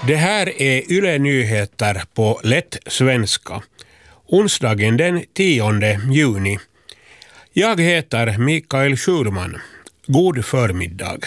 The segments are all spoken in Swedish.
Det här är Yle Nyheter på lätt svenska. Onsdagen den 10 juni. Jag heter Mikael Schulman. God förmiddag.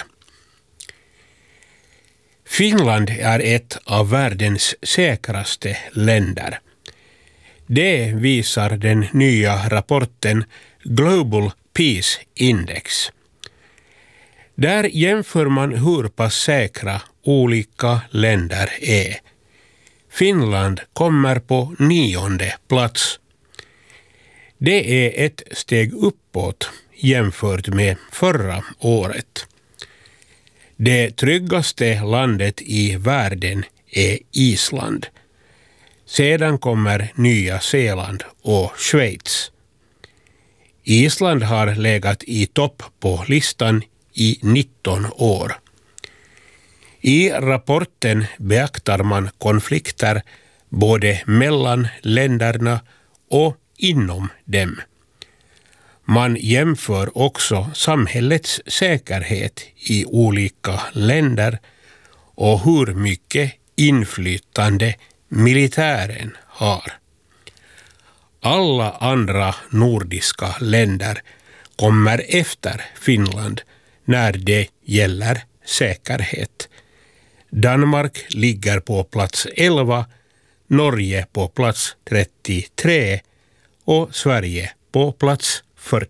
Finland är ett av världens säkraste länder. Det visar den nya rapporten Global Peace Index. Där jämför man hur pass säkra olika länder är. Finland kommer på 9:e plats. Det är ett steg uppåt jämfört med förra året. Det tryggaste landet i världen är Island. Sedan kommer Nya Zeeland och Schweiz. Island har legat i topp på listan i 19 år. I rapporten beaktar man konflikter både mellan länderna och inom dem. Man jämför också samhällets säkerhet i olika länder och hur mycket inflytande militären har. Alla andra nordiska länder kommer efter Finland när det gäller säkerhet. Danmark ligger på plats 11, Norge på plats 33 och Sverige på plats 40.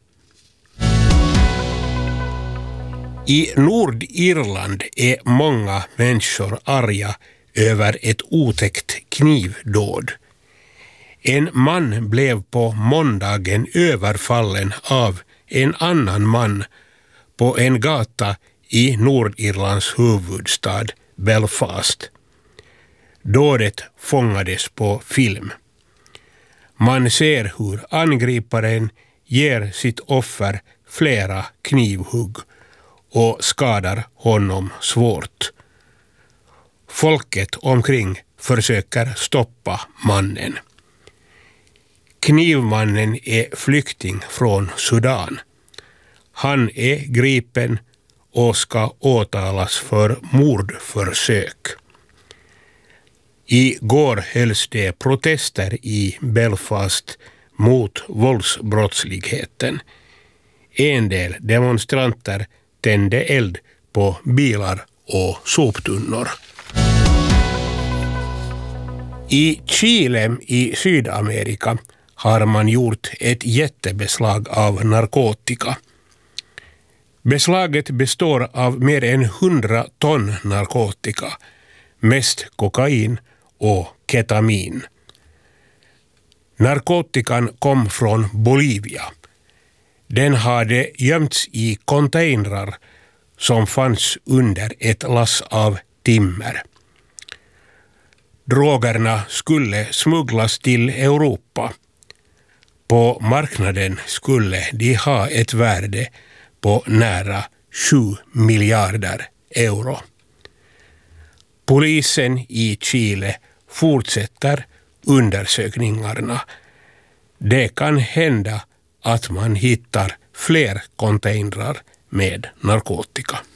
I Nordirland är många människor arga över ett otäckt knivdåd. En man blev på måndagen överfallen av en annan man på en gata i Nordirlands huvudstad Belfast. Dådet fångades på film. Man ser hur angriparen ger sitt offer flera knivhugg och skadar honom svårt. Folket omkring försöker stoppa mannen. Knivmannen är flykting från Sudan. Han är gripen och ska åtalas för mordförsök. Igår hölls det protester i Belfast mot våldsbrottsligheten. En del demonstranter tände eld på bilar och soptunnor. I Chile i Sydamerika har man gjort ett jättebeslag av narkotika. Beslaget består av mer än 100 ton narkotika, mest kokain och ketamin. Narkotikan kom från Bolivia. Den hade gömts i containrar som fanns under ett lass av timmer. Drogerna skulle smugglas till Europa. På marknaden skulle de ha ett värde på nära 7 miljarder euro. Polisen i Chile fortsätter undersökningarna. Det kan hända att man hittar fler containrar med narkotika.